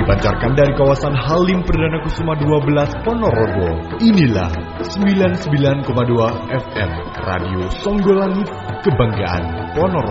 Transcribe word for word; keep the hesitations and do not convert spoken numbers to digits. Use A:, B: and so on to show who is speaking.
A: dipancarkan dari kawasan Halim Perdana Kusuma dua belas Ponorogo. Inilah sembilan puluh sembilan koma dua F M Radio Songgolangit, Kebanggaan Ponorogo.